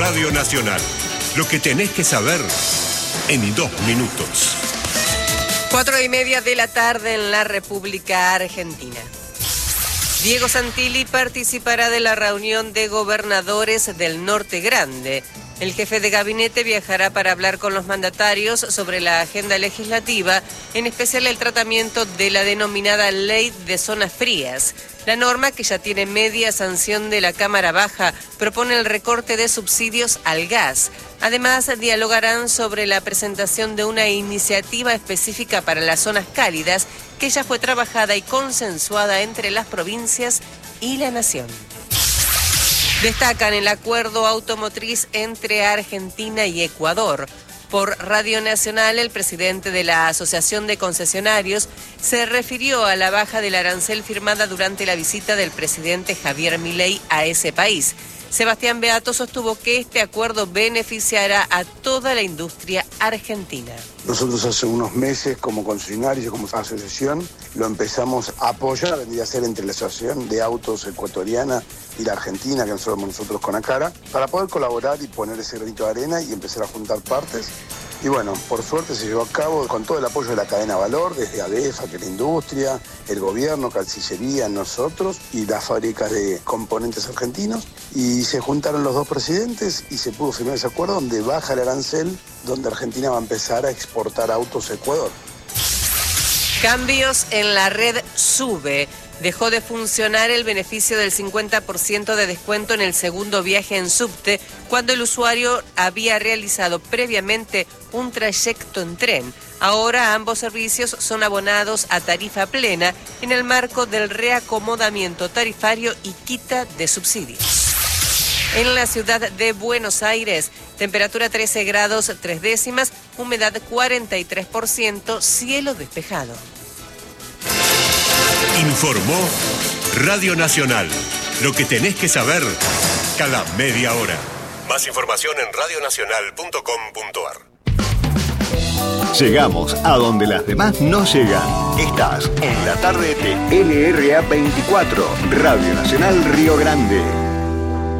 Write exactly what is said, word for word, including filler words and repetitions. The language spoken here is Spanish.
Radio Nacional. Lo que tenés que saber en dos minutos. Cuatro y media de la tarde en la República Argentina. Diego Santilli participará de la reunión de gobernadores del Norte Grande. El jefe de gabinete viajará para hablar con los mandatarios sobre la agenda legislativa, en especial el tratamiento de la denominada Ley de Zonas Frías. La norma, que ya tiene media sanción de la Cámara Baja, propone el recorte de subsidios al gas. Además, dialogarán sobre la presentación de una iniciativa específica para las zonas cálidas, que ya fue trabajada y consensuada entre las provincias y la Nación. Destacan el acuerdo automotriz entre Argentina y Ecuador. Por Radio Nacional, el presidente de la Asociación de Concesionarios se refirió a la baja del arancel firmada durante la visita del presidente Javier Milei a ese país. Sebastián Beato sostuvo que este acuerdo beneficiará a toda la industria argentina. Nosotros hace unos meses, como concesionarios y como asociación, lo empezamos a apoyar, vendría a ser entre la Asociación de Autos Ecuatoriana y la Argentina, que somos nosotros con ACARA, para poder colaborar y poner ese granito de arena y empezar a juntar partes. Y bueno, por suerte se llevó a cabo con todo el apoyo de la cadena Valor, desde ADEFA, que es la industria, el gobierno, Cancillería, nosotros y las fábricas de componentes argentinos. Y se juntaron los dos presidentes y se pudo firmar ese acuerdo donde baja el arancel, donde Argentina va a empezar a exportar autos a Ecuador. Cambios en la red SUBE. Dejó de funcionar el beneficio del cincuenta por ciento de descuento en el segundo viaje en subte cuando el usuario había realizado previamente un trayecto en tren. Ahora ambos servicios son abonados a tarifa plena en el marco del reacomodamiento tarifario y quita de subsidios. En la ciudad de Buenos Aires, temperatura trece grados tres décimas, humedad cuarenta y tres por ciento, cielo despejado. Informó Radio Nacional. Lo que tenés que saber cada media hora. Más información en radio nacional punto com punto a r. Llegamos a donde las demás no llegan. Estás en la tarde de L R A veinticuatro, Radio Nacional Río Grande.